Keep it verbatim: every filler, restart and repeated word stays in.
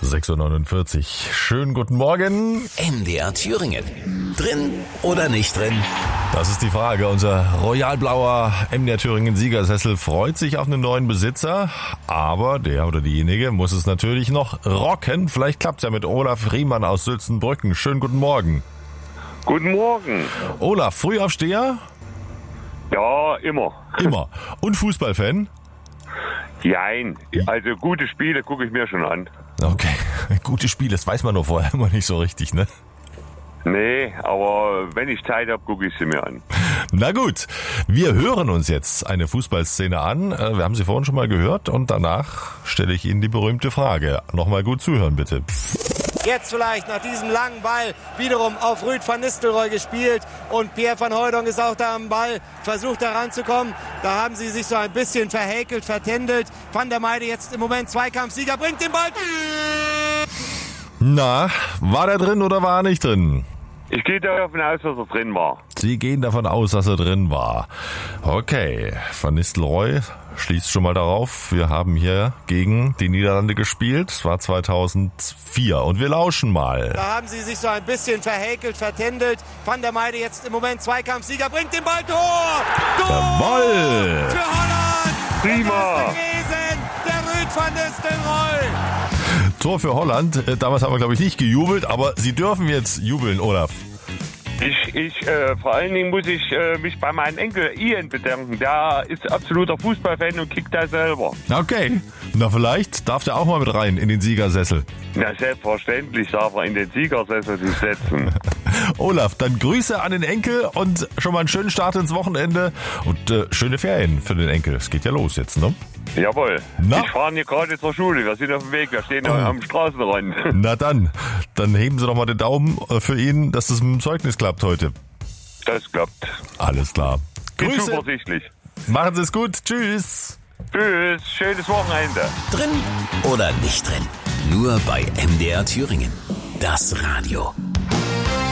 sechs Uhr neunundvierzig. Schönen guten Morgen. M D R Thüringen. Drin oder nicht drin? Das ist die Frage. Unser royalblauer M D R Thüringen Siegersessel freut sich auf einen neuen Besitzer, aber der oder diejenige muss es natürlich noch rocken. Vielleicht klappt's ja mit Olaf Riemann aus Sülzenbrücken. Schönen guten Morgen. Guten Morgen. Olaf, Frühaufsteher? Ja, immer. Immer. Und Fußballfan? Jein. Also gute Spiele gucke ich mir schon an. Okay, gute Spiele, das weiß man nur vorher immer nicht so richtig, ne? Nee, aber wenn ich Zeit habe, gucke ich sie mir an. Na gut, wir hören uns jetzt eine Fußballszene an. Wir haben sie vorhin schon mal gehört und danach stelle ich Ihnen die berühmte Frage. Nochmal gut zuhören, bitte. Jetzt vielleicht nach diesem langen Ball wiederum auf Ruud van Nistelrooy gespielt und Pierre van Hooijdonk ist auch da am Ball, versucht da ranzukommen. Da haben sie sich so ein bisschen verhäkelt, vertändelt. Van der Meide jetzt im Moment Zweikampfsieger, bringt den Ball. Na, war der drin oder war er nicht drin? Ich gehe davon aus, dass er drin war. Sie gehen davon aus, dass er drin war. Okay, Van Nistelrooy schließt schon mal darauf. Wir haben hier gegen die Niederlande gespielt. Es war zweitausendvier und wir lauschen mal. Da haben sie sich so ein bisschen verhäkelt, vertändelt. Van der Meide jetzt im Moment Zweikampfsieger, bringt den Ball, Tor! Tor! Jawohl! Für Holland! Prima! Das ist gewesen, der Ruud van Nistelrooy! Tor für Holland. Damals haben wir, glaube ich, nicht gejubelt, aber Sie dürfen jetzt jubeln, Olaf. Ich, ich äh, vor allen Dingen muss ich äh, mich bei meinem Enkel Ian bedanken. Der ist absoluter Fußballfan und kickt da selber. Okay, na vielleicht darf der auch mal mit rein in den Siegersessel. Na, selbstverständlich darf er in den Siegersessel sich setzen. Olaf, dann Grüße an den Enkel und schon mal einen schönen Start ins Wochenende und äh, schöne Ferien für den Enkel. Es geht ja los jetzt, ne? Jawohl. Na? Ich fahre hier gerade zur Schule. Wir sind auf dem Weg. Wir stehen Oh. am Straßenrand. Na dann, dann heben Sie doch mal den Daumen für ihn, dass das mit dem Zeugnis klappt heute. Das klappt. Alles klar. Bin Grüße. zuversichtlich. Machen Sie es gut. Tschüss. Tschüss. Schönes Wochenende. Drin oder nicht drin? Nur bei M D R Thüringen. Das Radio.